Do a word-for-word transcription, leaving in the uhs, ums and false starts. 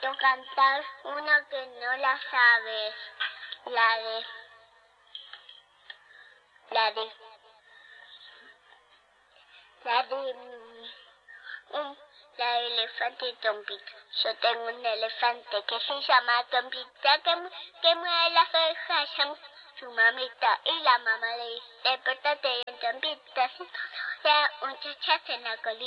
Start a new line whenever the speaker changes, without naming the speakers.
quiero cantar una que no la sabes. La de... La de... La de... Un, la de elefante y Tompita. Yo tengo un elefante que se llama Tompita, que, que mueve las orejas, llama su mamita. Y la mamá le dice, despertate bien, Tompita. Si no, un chachazo en la colita.